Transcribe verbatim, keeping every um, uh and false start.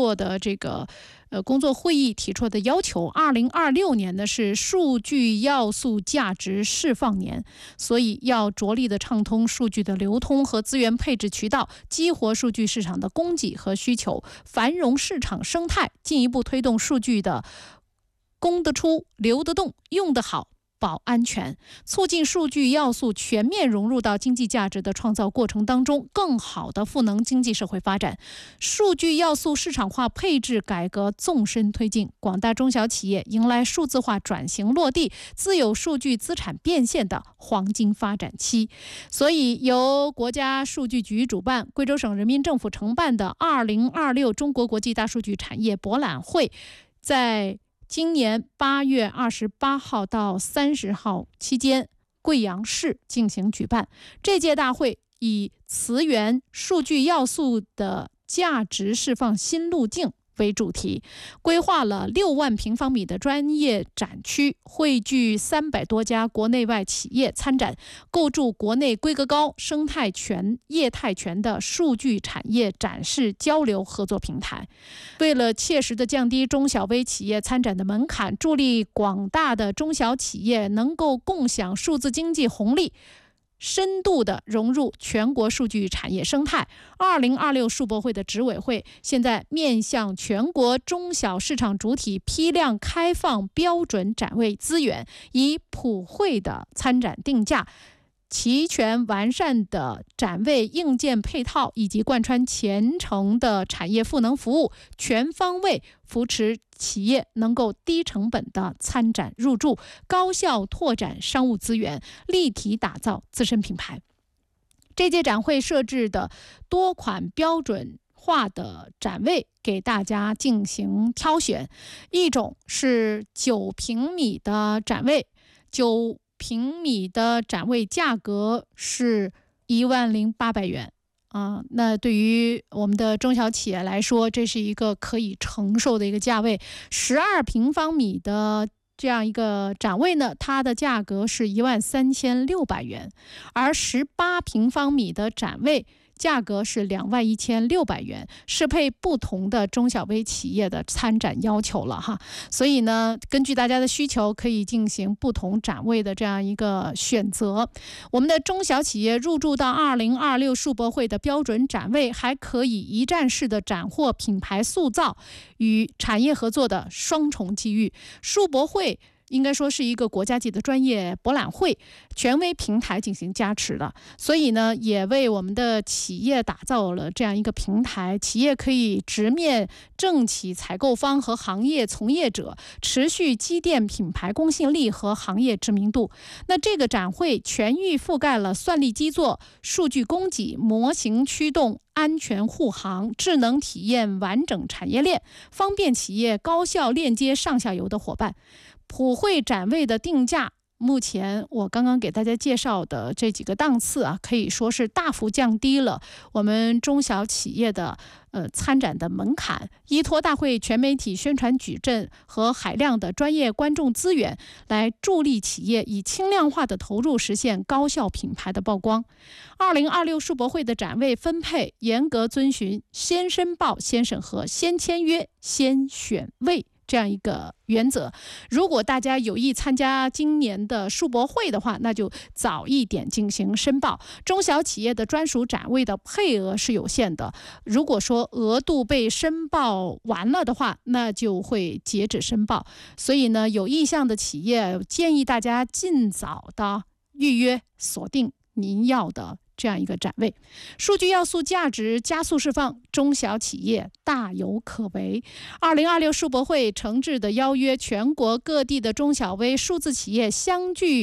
作的这个呃工作会议提出的要求，二零二六年呢是数据要素价值释放年，所以要着力的畅通数据的流通和资源配置渠道，激活数据市场的供给和需求，繁荣市场生态，进一步推动数据的供得出、流得动、用得好、保安全，促进数据要素全面融入到经济价值的创造过程当中，更好的赋能经济社会发展。数据要素市场化配置改革纵深推进，广大中小企业迎来数字化转型落地、自有数据资产变现的黄金发展期。所以，由国家数据局主办、贵州省人民政府承办的二零二六中国国际大数据产业博览会，在今年八月二十八号到三十号期间，贵阳市进行举办。这届大会以词源数据要素的价值释放新路径为主题，规划了六万平方米的专业展区，汇聚三百多家国内外企业参展，构筑国内规格高、生态全、业态全的数据产业展示交流合作平台。为了切实的降低中小微企业参展的门槛，助力广大的中小企业能够共享数字经济红利，深度的融入全国数据产业生态。二零二六数博会的执委会现在面向全国中小市场主体批量开放标准展位资源，以普惠的参展定价、齐全完善的展位硬件配套以及贯穿全程的产业赋能服务，全方位扶持企业能够低成本的参展入驻，高效拓展商务资源，立体打造自身品牌。这届展会设置的多款标准化的展位给大家进行挑选，一种是九平米的展位，九平米的展位价格是一万零八百元啊，那对于我们的中小企业来说，这是一个可以承受的一个价位。十二平方米的这样一个展位呢，它的价格是一万三千六百元，而十八平方米的展位价格是两万一千六百元，适配不同的中小微企业的参展要求了哈。所以呢，根据大家的需求，可以进行不同展位的这样一个选择。我们的中小企业入驻到二零二六数博会的标准展位，还可以一站式的斩获品牌塑造与产业合作的双重机遇。数博会应该说是一个国家级的专业博览会，权威平台进行加持的，所以呢，也为我们的企业打造了这样一个平台，企业可以直面政企采购方和行业从业者，持续积淀品牌公信力和行业知名度。那这个展会全域覆盖了算力基座、数据供给、模型驱动、安全护航、智能体验完整产业链，方便企业高效链接上下游的伙伴。普惠展位的定价，目前我刚刚给大家介绍的这几个档次啊，可以说是大幅降低了我们中小企业的呃参展的门槛，依托大会全媒体宣传矩阵和海量的专业观众资源，来助力企业以轻量化的投入实现高效品牌的曝光。二零二六数博会的展位分配严格遵循先申报、先审核、先签约、先选位这样一个原则。如果大家有意参加今年的数博会的话，那就早一点进行申报。中小企业的专属展位的配额是有限的，如果说额度被申报完了的话，那就会截止申报。所以呢，有意向的企业建议大家尽早的预约锁定您要的这样一个展位。数据要素价值加速释放，中小企业大有可为。二零二六数博会诚挚的邀约全国各地的中小微数字企业相聚